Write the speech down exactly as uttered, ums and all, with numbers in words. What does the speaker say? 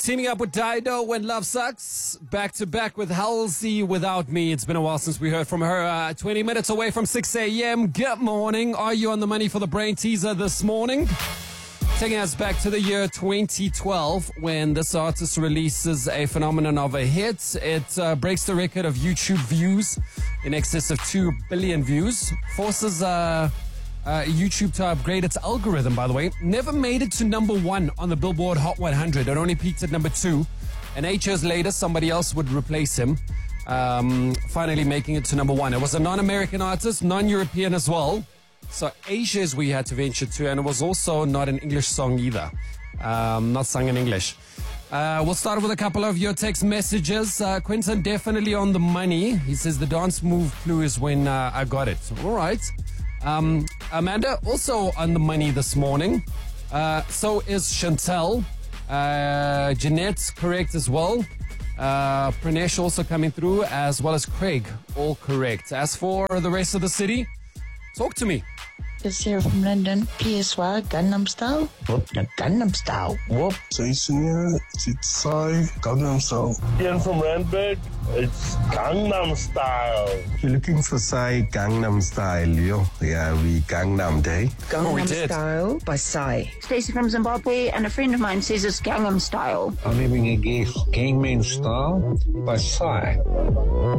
Teaming up with Dido when love sucks. Back to back with Halsey Without Me. It's been a while since we heard from her. Uh, twenty minutes away from six a.m. Good morning. Are you on the money for the brain teaser this morning? Taking us back to the year twenty twelve when this artist releases a phenomenon of a hit. It uh, breaks the record of YouTube views in excess of two billion views. Forces uh, uh, YouTube to upgrade its algorithm, by the way. Never made it to number one on the Billboard Hot one hundred. It only peaked at number two. And eight years later, somebody else would replace him, um, finally making it to number one. It was a non-American artist, non-European as well. So Asia is where you had to venture to, and it was also not an English song either. Um, not sung in English. Uh, we'll start with a couple of your text messages. Uh, Quentin, definitely on the money. He says the dance move clue is when uh, I got it. All right. Um, Amanda, also on the money this morning. Uh, so is Chantel. Uh, Jeanette's correct as well. Uh, Pranesh also coming through, as well as Craig, all correct. As for the rest of the city, talk to me. It's here from London. P S Y, Gangnam Style. Whoop, the Gangnam Style. Whoop. Jason here. It's Psy, Gangnam Style. Ian from Randburg. It's Gangnam Style. You're looking for Psy, Gangnam Style, yo. Yeah, we Gangnam Day. Oh, we Gangnam did. Style by Psy. Stacey from Zimbabwe, and a friend of mine says it's Gangnam Style. I'm having a guess. Gangnam Style by Psy.